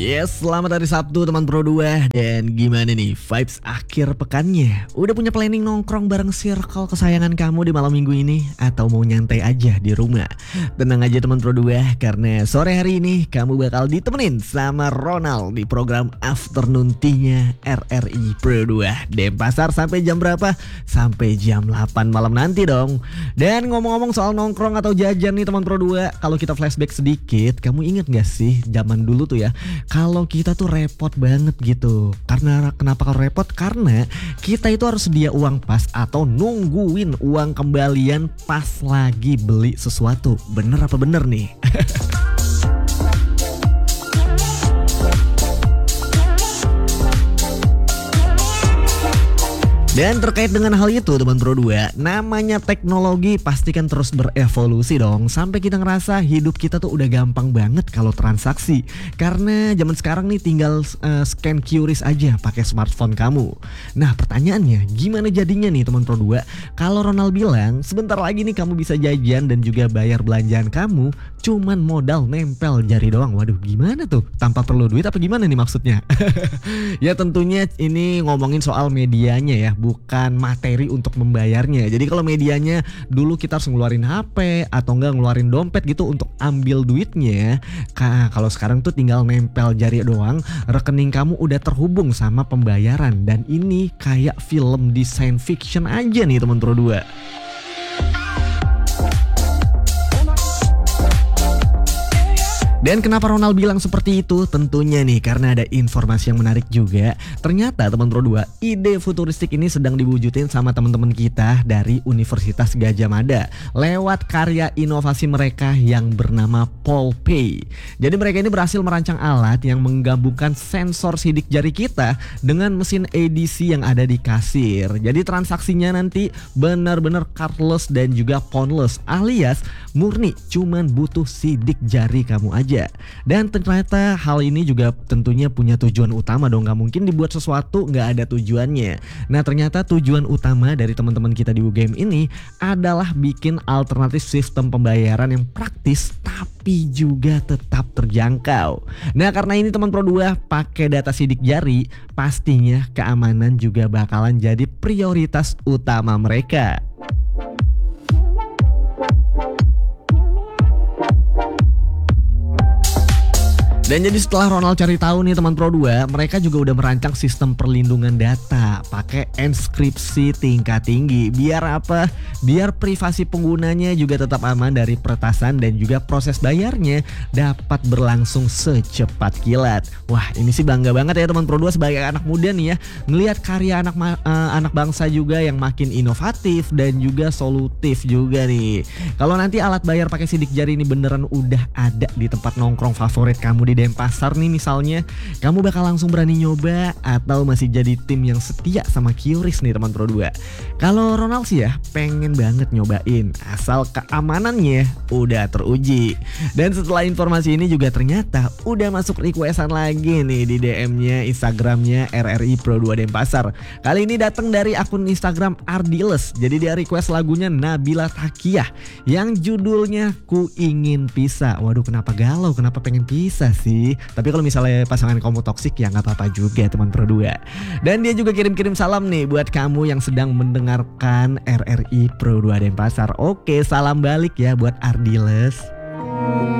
Yes, selamat hari Sabtu teman Pro 2. Dan gimana nih vibes akhir pekannya? Udah punya planning nongkrong bareng circle kesayangan kamu di malam minggu ini? Atau mau nyantai aja di rumah? Tenang aja teman Pro 2, karena sore hari ini kamu bakal ditemenin sama Ronald di program Afternoon Tea-nya RRI Pro 2. Denpasar sampai jam berapa? Sampai jam 8 malam nanti dong. Dan ngomong-ngomong soal nongkrong atau jajan nih teman Pro 2, kalau kita flashback sedikit, kamu inget gak sih zaman dulu tuh ya, kalau kita tuh repot banget gitu. Karena kenapa kalau repot? Karena kita itu harus sedia uang pas atau nungguin uang kembalian pas lagi beli sesuatu. Bener apa bener nih? Dan terkait dengan hal itu teman Pro 2, namanya teknologi pasti kan terus berevolusi dong. Sampai kita ngerasa hidup kita tuh udah gampang banget kalau transaksi. Karena zaman sekarang nih tinggal scan QRIS aja pakai smartphone kamu. Nah pertanyaannya, gimana jadinya nih teman Pro 2? Kalau Ronald bilang sebentar lagi nih kamu bisa jajan dan juga bayar belanjaan kamu cuman modal nempel jari doang. Waduh, gimana tuh? Tanpa perlu duit apa gimana nih maksudnya? Ya tentunya ini ngomongin soal medianya ya, bukan materi untuk membayarnya. Jadi kalau medianya dulu kita harus ngeluarin HP atau enggak ngeluarin dompet gitu untuk ambil duitnya. Kalau sekarang tuh tinggal nempel jari doang, rekening kamu udah terhubung sama pembayaran. Dan ini kayak film di science fiction aja nih teman Pro 2. Dan kenapa Ronald bilang seperti itu? Tentunya nih karena ada informasi yang menarik juga. Ternyata teman Pro 2, ide futuristik ini sedang diwujudin sama teman-teman kita dari Universitas Gadjah Mada lewat karya inovasi mereka yang bernama Polpay. Jadi mereka ini berhasil merancang alat yang menggabungkan sensor sidik jari kita dengan mesin edisi yang ada di kasir. Jadi transaksinya nanti benar-benar cardless dan juga phoneless, alias murni cuman butuh sidik jari kamu aja. Dan ternyata hal ini juga tentunya punya tujuan utama dong. Gak mungkin dibuat sesuatu gak ada tujuannya. Nah ternyata tujuan utama dari teman-teman kita di UGM ini adalah bikin alternatif sistem pembayaran yang praktis tapi juga tetap terjangkau. Nah karena ini teman Pro 2 pakai data sidik jari, pastinya keamanan juga bakalan jadi prioritas utama mereka. Dan jadi setelah Ronald cari tahu nih teman Pro 2, mereka juga udah merancang sistem perlindungan data pakai enkripsi tingkat tinggi. Biar apa? Biar privasi penggunanya juga tetap aman dari peretasan dan juga proses bayarnya dapat berlangsung secepat kilat. Wah, ini sih bangga banget ya teman Pro 2 sebagai anak muda nih ya, ngelihat karya anak bangsa juga yang makin inovatif dan juga solutif juga nih. Kalau nanti alat bayar pakai sidik jari ini beneran udah ada di tempat nongkrong favorit kamu di Denpasar nih misalnya, kamu bakal langsung berani nyoba atau masih jadi tim yang setia sama QRIS nih teman Pro 2? Kalau Ronald sih ya pengen banget nyobain, asal keamanannya udah teruji. Dan setelah informasi ini juga ternyata udah masuk requestan lagi nih di DM-nya Instagramnya RRI Pro 2 Denpasar. Kali ini datang dari akun Instagram Ardiles. Jadi dia request lagunya Nabila Takiyah yang judulnya Ku Ingin Pisah. Waduh, kenapa galau? Kenapa pengen pisah sih? Tapi kalau misalnya pasangan kamu toksik ya nggak apa-apa juga teman Pro 2. Dan dia juga kirim-kirim salam nih buat kamu yang sedang mendengarkan RRI Pro 2 Denpasar. Oke, salam balik ya buat Ardiles.